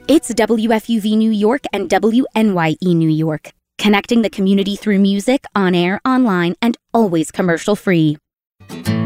It's WFUV New York and WNYE New York, connecting the community through music, on air, online, and always commercial free.